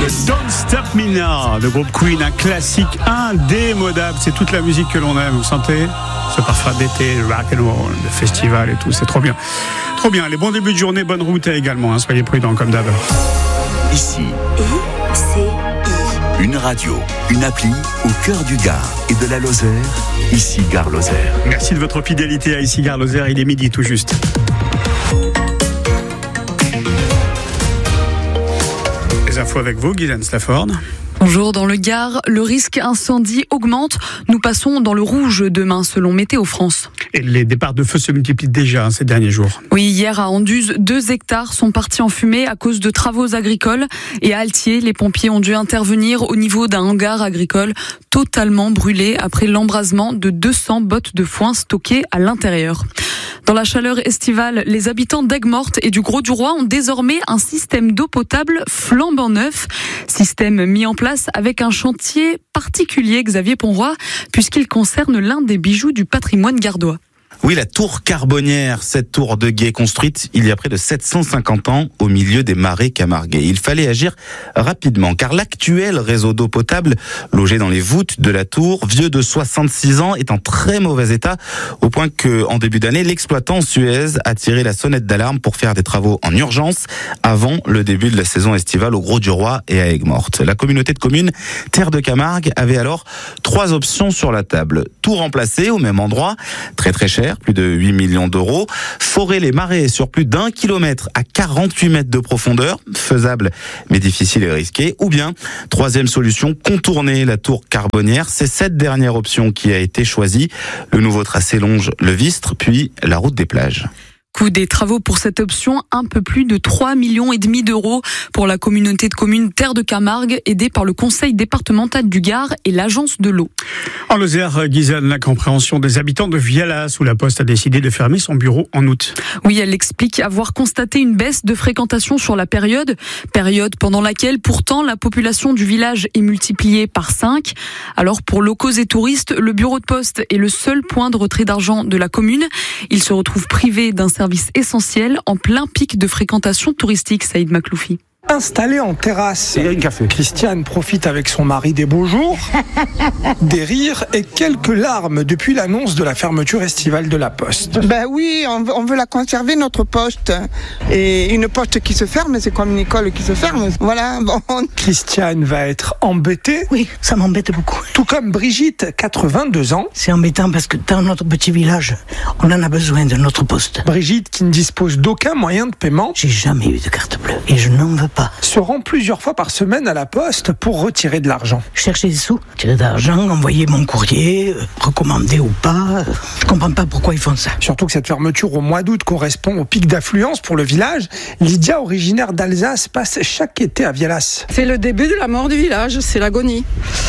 Don't Stop Me Now, le groupe Queen, un classique indémodable. C'est toute la musique que l'on aime, vous sentez ? Ce parfum d'été, le rock and roll, le festival et tout, c'est trop bien. Trop bien, les bons débuts de journée, bonne route également, hein, soyez prudents comme d'hab. Ici, une radio, une appli au cœur du Gard et de la Lozère. Ici Gare Lozère. Merci de votre fidélité à Ici Gare Lozère, il est midi tout juste. Les infos avec vous, Guylaine Stafford. Bonjour, dans le Gard, le risque incendie augmente. Nous passons dans le rouge demain, selon Météo France. Et les départs de feu se multiplient déjà ces derniers jours. Oui, hier à Anduze, 2 hectares sont partis en fumée à cause de travaux agricoles. Et à Altier, les pompiers ont dû intervenir au niveau d'un hangar agricole totalement brûlé après l'embrasement de 200 bottes de foin stockées à l'intérieur. Dans la chaleur estivale, les habitants d'Aigues-Mortes et du Grau-du-Roi ont désormais un système d'eau potable flambant neuf. Système mis en place avec un chantier particulier, Xavier Ponroy, puisqu'il concerne l'un des bijoux du patrimoine gardois. Oui, la tour Carbonnière, cette tour de guet construite il y a près de 750 ans au milieu des marais camarguais. Il fallait agir rapidement car l'actuel réseau d'eau potable logé dans les voûtes de la tour, vieux de 66 ans, est en très mauvais état au point que, en début d'année, l'exploitant Suez a tiré la sonnette d'alarme pour faire des travaux en urgence avant le début de la saison estivale au Grau-du-Roi et à Aigues-Mortes. La communauté de communes Terre de Camargue avait alors 3 options sur la table. Tout remplacer au même endroit, très cher, plus de 8 millions d'euros. Forer les marais sur plus d'1 kilomètre à 48 mètres de profondeur, faisable mais difficile et risqué. Ou bien, troisième solution, contourner la tour Carbonnière. C'est cette dernière option qui a été choisie. Le nouveau tracé longe le Vistre, puis la route des plages. Coût des travaux pour cette option, un peu plus de 3,5 millions d'euros pour la communauté de communes Terre de Camargue, aidée par le conseil départemental du Gard et l'agence de l'eau. En Lozère, Guylaine, la compréhension des habitants de Vialas, où la Poste a décidé de fermer son bureau en août. Oui, elle explique avoir constaté une baisse de fréquentation sur la période pendant laquelle pourtant la population du village est multipliée par 5. Alors pour locaux et touristes, le bureau de poste est le seul point de retrait d'argent de la commune. Il se retrouve privé d'un service essentiel en plein pic de fréquentation touristique, Saïd Makloufi. Installée en terrasse, Christiane profite avec son mari des beaux jours, des rires et quelques larmes depuis l'annonce de la fermeture estivale de la Poste. Ben oui, on veut la conserver, notre poste. Et une poste qui se ferme, c'est comme une école qui se ferme. Voilà, bon. Christiane va être embêtée. Oui, ça m'embête beaucoup. Tout comme Brigitte, 82 ans. C'est embêtant parce que dans notre petit village, on en a besoin de notre poste. Brigitte, qui ne dispose d'aucun moyen de paiement. J'ai jamais eu de carte bleue et je n'en veux pas. Se rend plusieurs fois par semaine à la Poste pour retirer de l'argent. Chercher des sous, tirer de l'argent, envoyer mon courrier, recommander ou pas. Je comprends pas pourquoi ils font ça. Surtout que cette fermeture au mois d'août correspond au pic d'affluence pour le village. Lydia, originaire d'Alsace, passe chaque été à Vialas. C'est le début de la mort du village, c'est l'agonie.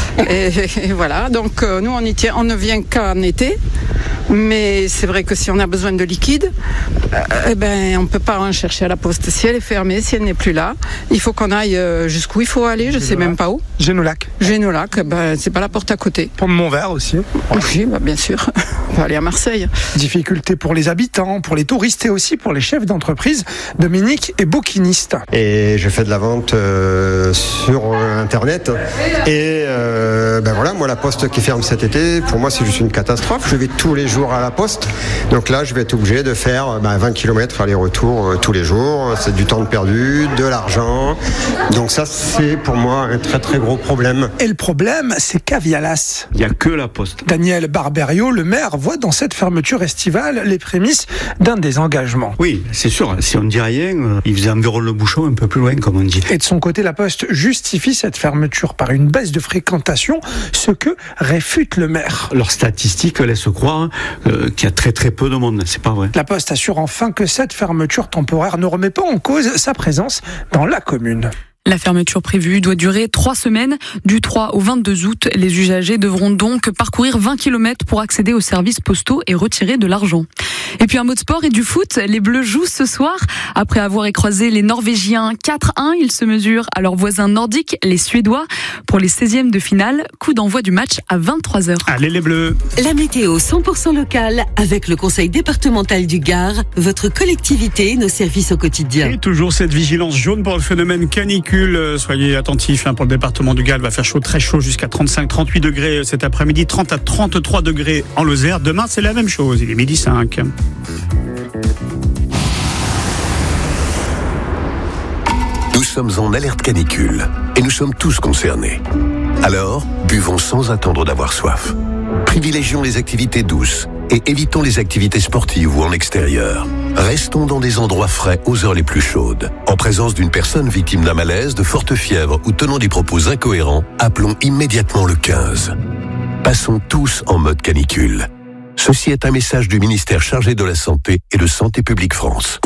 Et voilà, donc nous on ne vient qu'en été. Mais c'est vrai que si on a besoin de liquide, on peut pas en chercher à la Poste. Si elle est fermée, si elle n'est plus là, il faut qu'on aille jusqu'où il faut aller, je sais même pas où. Génolac, c'est pas la porte à côté. Pont de Montvert aussi. Oui, bien sûr. On va aller à Marseille. Difficulté pour les habitants, pour les touristes et aussi pour les chefs d'entreprise. Dominique est bouquiniste. Et je fais de la vente sur Internet. Et moi, la Poste qui ferme cet été, pour moi, c'est juste une catastrophe. Je vais tous les jours à la Poste. Donc là, je vais être obligé de faire 20 km aller-retour tous les jours. C'est du temps perdu, de l'argent. Donc ça, c'est pour moi un très très gros problème. Et le problème, c'est qu'à Vialas, il n'y a que la Poste. Daniel Barberio, le maire, voit dans cette fermeture estivale les prémices d'un désengagement. Oui, c'est sûr. Si on ne dit rien, ils enverront le bouchon un peu plus loin, comme on dit. Et de son côté, la Poste justifie cette fermeture par une baisse de fréquentation, ce que réfute le maire. Leurs statistiques laissent croire qu'il y a très très peu de monde. C'est pas vrai. La Poste assure enfin que cette fermeture temporaire ne remet pas en cause sa présence dans la commune. La fermeture prévue doit durer 3 semaines. Du 3 au 22 août, les usagers devront donc parcourir 20 km pour accéder aux services postaux et retirer de l'argent. Et puis un mot de sport et du foot. Les Bleus jouent ce soir. Après avoir écrasé les Norvégiens 4-1, ils se mesurent à leurs voisins nordiques, les Suédois, pour les 16e de finale. Coup d'envoi du match à 23h. Allez les Bleus. La météo 100% locale avec le conseil départemental du Gard, votre collectivité, nos services au quotidien. Et toujours cette vigilance jaune pour le phénomène canicule. canicule, soyez attentifs pour le département du Gard. Il va faire chaud, très chaud, jusqu'à 35-38 degrés cet après-midi, 30 à 33 degrés en Lozère. Demain, c'est la même chose, il est 12h05. Nous sommes en alerte canicule et nous sommes tous concernés. Alors, buvons sans attendre d'avoir soif. Privilégions les activités douces et évitons les activités sportives ou en extérieur. Restons dans des endroits frais aux heures les plus chaudes. En présence d'une personne victime d'un malaise, de forte fièvre ou tenant des propos incohérents, appelons immédiatement le 15. Passons tous en mode canicule. Ceci est un message du ministère chargé de la Santé et de Santé publique France.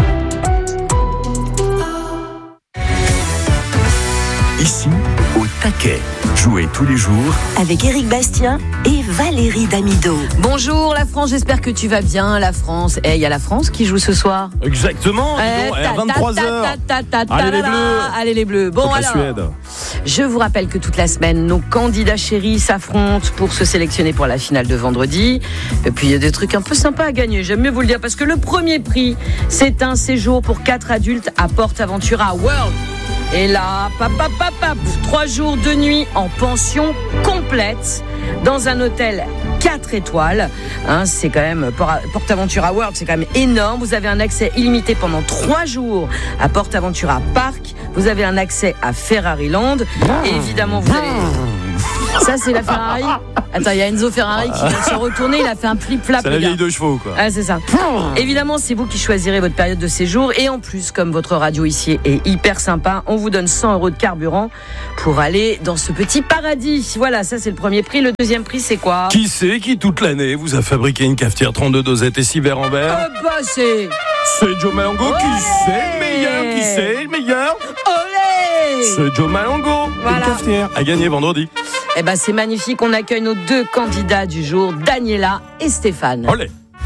Ici, au taquet. Jouez tous les jours avec Éric Bastien et Valérie Damido. Bonjour la France, j'espère que tu vas bien. La France, il y a la France qui joue ce soir. Exactement, à 23h. Allez les Bleus. Allez les Bleus. Bon alors, Suède. Je vous rappelle que toute la semaine, nos candidats chéris s'affrontent pour se sélectionner pour la finale de vendredi. Et puis il y a des trucs un peu sympas à gagner, j'aime mieux vous le dire, parce que le premier prix, c'est un séjour pour 4 adultes à PortAventura World. Et là, 3 jours de nuit en pension complète dans un hôtel 4 étoiles. C'est quand même, PortAventura World, c'est quand même énorme. Vous avez un accès illimité pendant 3 jours à PortAventura Park. Vous avez un accès à Ferrari Land. Et évidemment, vous allez... Ça, c'est la Ferrari. Attends, il y a Enzo Ferrari qui vient de se retourner. Il a fait un flip-flap. C'est la vieille de chevaux, quoi. Ah, c'est ça. Évidemment, c'est vous qui choisirez votre période de séjour. Et en plus, comme votre radio ici est hyper sympa, on vous donne 100 € de carburant pour aller dans ce petit paradis. Voilà, ça, c'est le premier prix. Le deuxième prix, c'est quoi? Qui c'est qui, toute l'année, vous a fabriqué une cafetière 32 dosettes et 6 verres en verre? C'est Joe Malongo. Olé. Qui c'est le meilleur? Olé! C'est Joe Malongo. Voilà. Une cafetière à gagner vendredi. C'est magnifique. On accueille nos 2 candidats du jour, Daniela et Stéphane. Olé.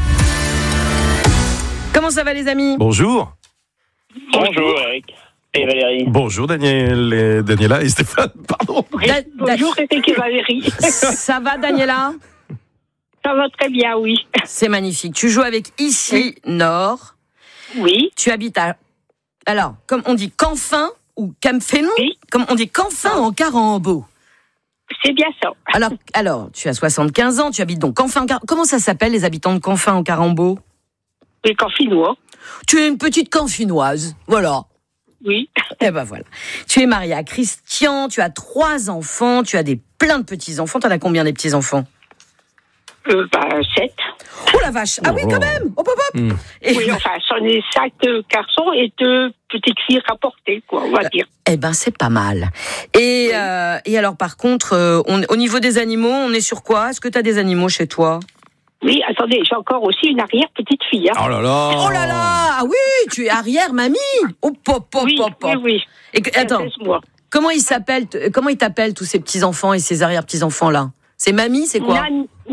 Comment ça va, les amis? Bonjour. Bonjour, Eric et Valérie. Bonjour, Daniela et Stéphane. Pardon. Bonjour, Eric et Valérie. Ça va, Daniela? Ça va très bien, oui. C'est magnifique. Tu joues avec Ici Nord. Oui. Tu habites à... Alors, comme on dit Canfin ou Camphénon, oui. Comme on dit Canfin en Carambeau. C'est bien ça. Alors, tu as 75 ans, tu habites donc Canfin. Comment ça s'appelle, les habitants de Canfin en Carambeau? Les Canfinois. Tu es une petite Canfinoise, voilà. Oui. Voilà. Tu es mariée à Christian, tu as 3 enfants, tu as plein de petits-enfants. T'en as combien des petits-enfants? 7. Oh la vache. Ah oui, quand même. Hop. Oui, enfin, c'en est 5 garçons et 2 petites filles rapportées, quoi, on va dire. C'est pas mal. Et alors, par contre, au niveau des animaux, on est sur quoi? Est-ce que tu as des animaux chez toi? Oui, attendez, j'ai encore aussi une arrière-petite-fille. Oh là là. Oh là là. Ah oui, tu es arrière-mamie. Oh, pop. Oui. Et, attends, comment ils t'appellent tous ces petits-enfants et ces arrière-petits-enfants-là? C'est mamie, c'est quoi?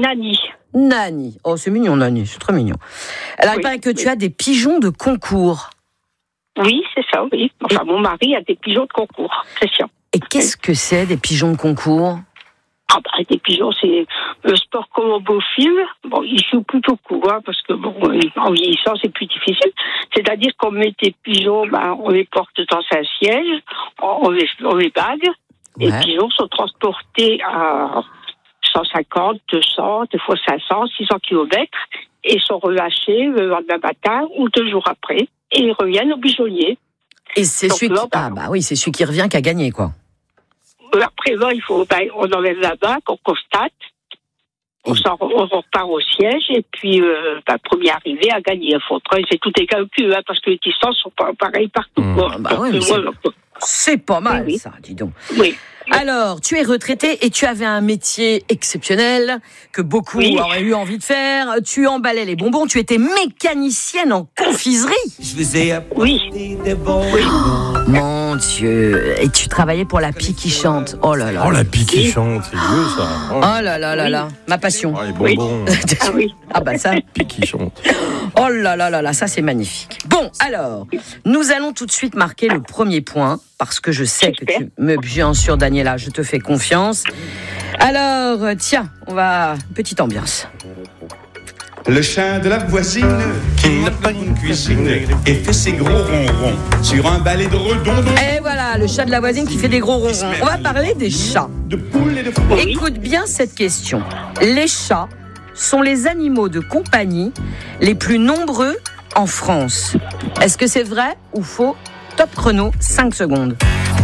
Nani. Oh, c'est mignon, Nani, c'est très mignon. Alors, il paraît que tu as des pigeons de concours. Oui, c'est ça, oui. Enfin, mon mari a des pigeons de concours, Christian. Et qu'est-ce que c'est, des pigeons de concours? Des pigeons, c'est le sport comme au beau film. Bon, il joue plutôt court, parce que, en vieillissant, c'est plus difficile. C'est-à-dire qu'on met des pigeons, on les porte dans un siège, on les bague. Ouais. Les pigeons sont transportés à 150, 200, des fois 500, 600 kilomètres, et sont relâchés le lendemain matin ou 2 jours après, et ils reviennent au pigeonnier. Et c'est celui c'est celui qui revient qui a gagné, quoi. Après, on enlève la bague, on constate, on repart au siège, et puis, premier arrivé a gagné. C'est tout est calculé, parce que les distances sont pas pareilles partout. C'est pas mal, ça, dis donc. Oui. Alors, tu es retraitée et tu avais un métier exceptionnel que beaucoup auraient eu envie de faire. Tu emballais les bonbons, tu étais mécanicienne en confiserie. Je faisais des bonbons. Mon Dieu. Et tu travaillais pour la Pie qui chante. Oh là là. Oh, la Pie qui chante, c'est vieux ça. Oh là là là là. Ma passion. Oh, les bonbons. Ça. Pie qui chante. Oh là là là là, ça c'est magnifique. Bon, alors, nous allons tout de suite marquer le premier point, parce que je sais que tu me... Bien sûr, Daniela, je te fais confiance. Alors, tiens, petite ambiance. Le chat de la voisine qui n'a pas une cuisine et fait ses gros ronrons sur un balai de redondons. Et voilà, le chat de la voisine qui fait des gros ronrons. On va parler des chats. De poules et de fruits. Écoute bien cette question. Les chats sont les animaux de compagnie les plus nombreux en France. Est-ce que c'est vrai ou faux? Top chrono, 5 secondes.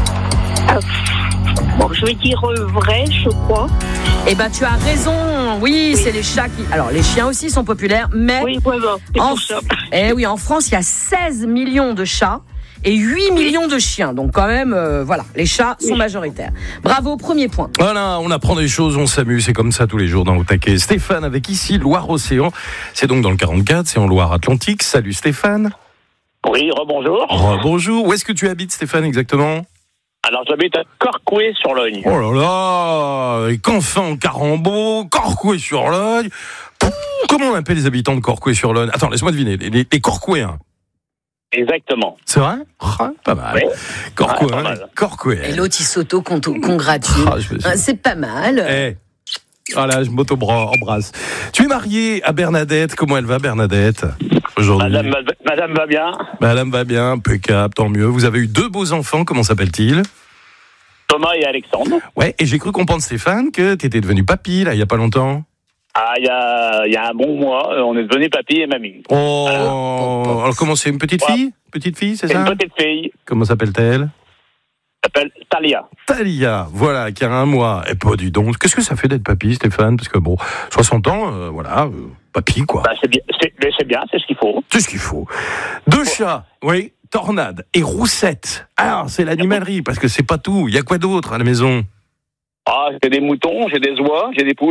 Bon, je vais dire vrai, je crois. Eh ben, tu as raison. Oui, c'est les chats qui... Alors, les chiens aussi sont populaires, mais... Oui, c'est pour ça. Eh oui, en France, il y a 16 millions de chats et 8 millions de chiens. Donc, quand même, voilà, les chats sont majoritaires. Bravo, premier point. Voilà, on apprend des choses, on s'amuse, c'est comme ça tous les jours dans Au Taquet. Stéphane avec ici Loire-Océan. C'est donc dans le 44, c'est en Loire-Atlantique. Salut Stéphane. Oui, rebonjour. Rebonjour. Où est-ce que tu habites, Stéphane, exactement? Alors, j'habite à Corcouët-sur-Logne. Oh là là, et qu'enfin Carambeau, Corcouët-sur-Logne. Comment on appelle les habitants de Corcouët-sur-Logne? Attends, laisse-moi deviner, les Corcouéens. Exactement. C'est vrai? Pas mal. Oui. Corcouët. Et l'autre, il s'auto-congratule. C'est pas mal. Voilà, je m'auto-embrasse. Tu es marié à Bernadette. Comment elle va, Bernadette, aujourd'hui? Madame va bien. Madame va bien, impeccable, tant mieux. Vous avez eu 2 beaux enfants, comment s'appellent-ils? Thomas et Alexandre. Ouais, et j'ai cru comprendre, Stéphane, que tu étais devenu papy, là, il y a pas longtemps. Ah, il y a un bon mois, on est devenus papy et mamie. Oh, alors comment c'est, une petite fille? Petite fille, c'est ça? Une petite fille. Comment s'appelle-t-elle? S'appelle Talia. Talia, voilà, qui a 1 mois. Et pas du donc. Qu'est-ce que ça fait d'être papy, Stéphane? Parce que bon, 60 ans, voilà, papy, quoi. Bah, c'est bien, c'est ce qu'il faut. C'est ce qu'il faut. 2 chats, oui, Tornade et Roussette. Ah, c'est l'animalerie, parce que c'est pas tout. Il y a quoi d'autre à la maison? Ah, j'ai des moutons, j'ai des oies, j'ai des poules.